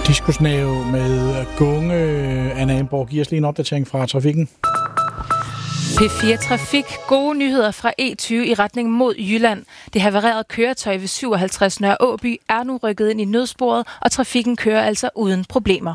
Diskusnæve med Gunge. Anna Emborg, giver os lige en opdatering fra trafikken. P4 Trafik. Gode nyheder fra E20 i retning mod Jylland. Det havarerede køretøj ved 57 Nørre Åby er nu rykket ind i nødsporet, og trafikken kører altså uden problemer.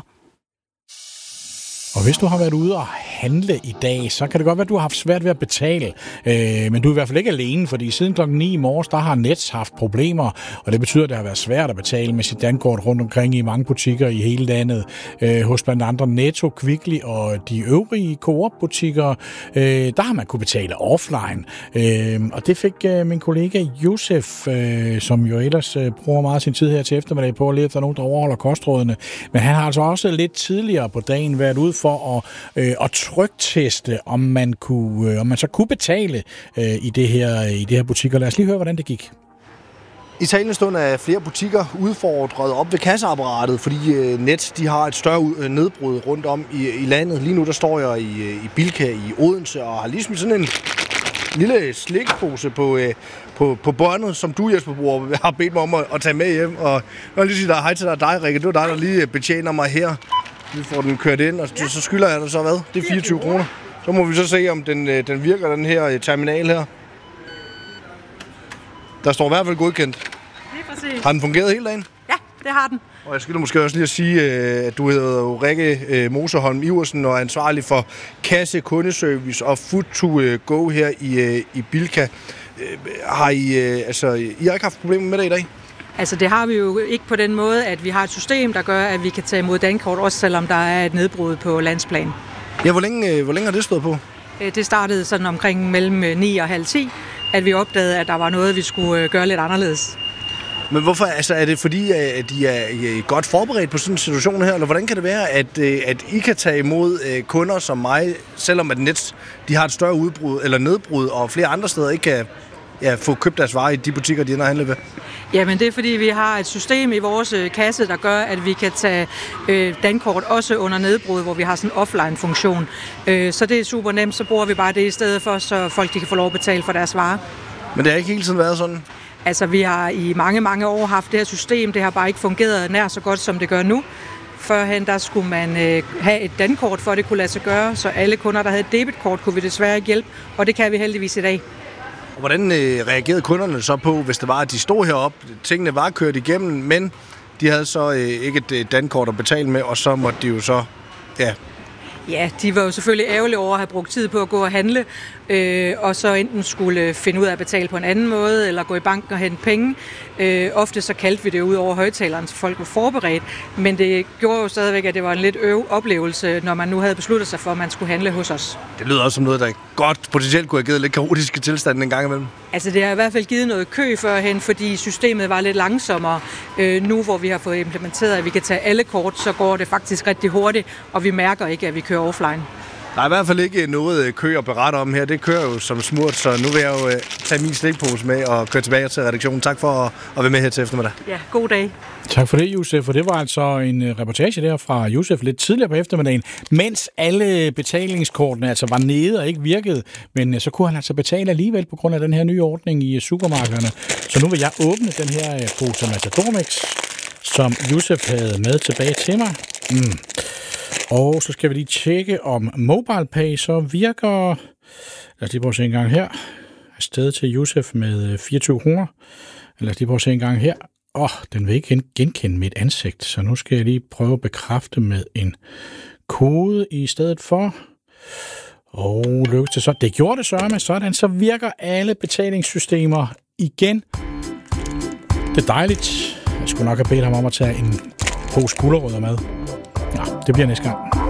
Og hvis du har været ude og handle i dag, så kan det godt være, at du har haft svært ved at betale. Men du er i hvert fald ikke alene, fordi siden klokken 9 i morges, der har Nets haft problemer. Og det betyder, at det har været svært at betale med sit dankort rundt omkring i mange butikker i hele landet. Hos blandt andre Netto, Kvickly og de øvrige Coop-butikker, der har man kunne betale offline. Og det fik min kollega Josef, som jo ellers bruger meget sin tid her til eftermiddag på at lede efter nogen, der overholder kostrådene. Men han har altså også lidt tidligere på dagen været ude for at trykteste, om man så kunne betale i det her butikker. Lad os lige høre, hvordan det gik. I talende stund er flere butikker udfordret op ved kasseapparatet, fordi Nets de har et større nedbrud rundt om i landet. Lige nu der står jeg i Bilka i Odense og har ligesom sådan en lille slikpose på båndet, som du, Jesper Bruger, har bedt mig om at tage med hjem. Og jeg vil lige sige hej til dig, Rikke. Det var dig, der lige betjener mig her. Vi får den kørt ind, og så skylder jeg dig så hvad? Det er 24 kroner. Så må vi så se, om den virker, den her terminal her. Der står i hvert fald godkendt. Det er præcis. Har den fungeret hele dagen? Ja, det har den. Og jeg skylder måske også lige at sige, at du hedder Rikke Moserholm Iversen og er ansvarlig for kasse, kundeservice og food to go her i Bilka. Har I har ikke haft problemer med det i dag? Altså det har vi jo ikke på den måde, at vi har et system, der gør, at vi kan tage imod dankort, også selvom der er et nedbrud på landsplan. Ja, hvor længe har det stået på? Det startede sådan omkring mellem 9 og halv 10, at vi opdagede, at der var noget, vi skulle gøre lidt anderledes. Men hvorfor? Altså, er det fordi, at I er godt forberedt på sådan en situation her? Eller hvordan kan det være, at I kan tage imod kunder som mig, selvom at Nets de har et større udbrud eller nedbrud, og flere andre steder ikke kan få købt deres varer i de butikker, de ender at handle ved? Jamen det er fordi, vi har et system i vores kasse, der gør, at vi kan tage dankort også under nedbrud, hvor vi har sådan en offline-funktion. Så det er super nemt, så bruger vi bare det i stedet for, så folk de kan få lov at betale for deres varer. Men det har ikke hele tiden været sådan? Altså vi har i mange, mange år haft det her system, det har bare ikke fungeret nær så godt, som det gør nu. Førhen der skulle man have et dankort, for at det kunne lade sig gøre, så alle kunder, der havde et debitkort, kunne vi desværre ikke hjælpe, og det kan vi heldigvis i dag. Hvordan reagerede kunderne så på, hvis det var, at de stod heroppe, tingene var kørt igennem, men de havde så ikke et dankort at betale med, og så måtte de jo så, Ja, de var jo selvfølgelig ærgerlige over at have brugt tid på at gå og handle, og så enten skulle finde ud af at betale på en anden måde, eller gå i banken og hente penge. Ofte så kaldte vi det ud over højtaleren, så folk var forberedt, men det gjorde jo stadigvæk, at det var en lidt oplevelse, når man nu havde besluttet sig for, at man skulle handle hos os. Det lyder også som noget, der godt potentielt kunne have givet lidt kaotiske tilstande en gang imellem. Altså det har i hvert fald givet noget kø førhen, fordi systemet var lidt langsommere. Nu hvor vi har fået implementeret, at vi kan tage alle kort, så går det faktisk rigtig hurtigt, og vi mærker ikke, at vi kører offline. Der er i hvert fald ikke noget kø at berette om her. Det kører jo som smurt, så nu vil jeg jo tage min slikpose med og køre tilbage til redaktionen. Tak for at være med her til eftermiddag. Ja, god dag. Tak for det, Josef. Og det var altså en reportage der fra Josef lidt tidligere på eftermiddagen, mens alle betalingskortene altså var nede og ikke virkede. Men så kunne han altså betale alligevel på grund af den her nye ordning i supermarkederne. Så nu vil jeg åbne den her pose Matador Mix, som Josef havde med tilbage til mig. Og så skal vi lige tjekke, om MobilePay så virker. Lad os lige prøve at se en gang her. Afsted til Josef med 24 kroner. Lad os lige prøve at se en gang her. Den vil ikke genkende mit ansigt, så nu skal jeg lige prøve at bekræfte med en kode i stedet for. Og lykkes det så. Det gjorde det så, men sådan. Så virker alle betalingssystemer igen. Det er dejligt. Jeg skulle nok have bedt ham om at tage en pose gulerødder med. Nå, det bliver næste gang.